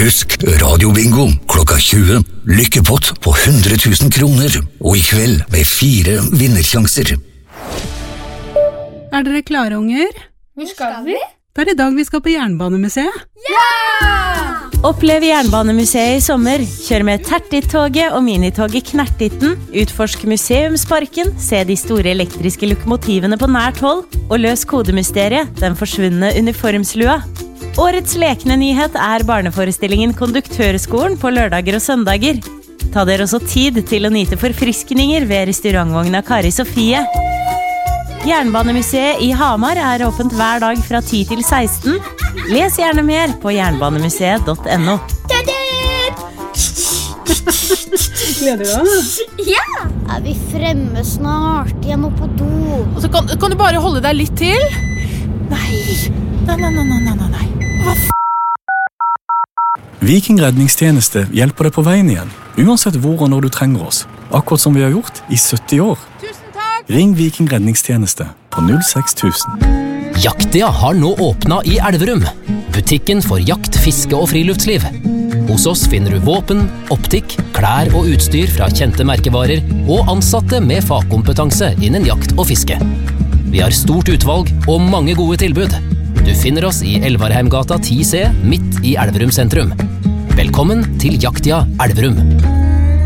Husk Radio-bingo klokka 20. Lykkepott på 100 000 kroner. Og i kveld med 4 vinnersjanser. Dere klare, unger? Hvor skal vi? Det I dag vi skal på Jernbanemuseet. Ja! Opplev Jernbanemuseet I sommer. Kjør med Tertit-toget og minitoget Knertitten. Utforsk museumsparken, se de store elektriske lokomotivene på nært hold, og løs kodemysteriet, den forsvunne uniformslua. Årets lekende nyhet barneforestillingen Konduktørskolen på lørdager og søndager. Ta dere også tid til å nyte forfriskninger ved restaurantvogna Kari Sofie. Jernbanemuseet I Hamar åpent hver dag fra 10 til 16. Les gjerne mer på jernbanemuseet.no. Gleder du deg? Ja! Vi fremme snart? Jeg må på do. Og så kan du bare holde deg litt til? Nei. Hva Viking redningstjeneste hjelper deg på veien igjen, uansett hvor og når du trenger oss. Akkurat som vi har gjort I 70 år. Tusen takk! Ring Viking redningstjeneste på 06000. Jaktia har nå åpnet I Elverum. Butikken for jakt, fiske og friluftsliv. Hos oss finner du våpen, optikk, klær og utstyr fra kjente merkevarer og ansatte med fagkompetanse innen jakt og fiske. Vi har stort utvalg og mange gode tilbud. Du finner oss I Elvarheimgata 10C, midt I Elverum sentrum. Velkommen til Jaktia Elverum.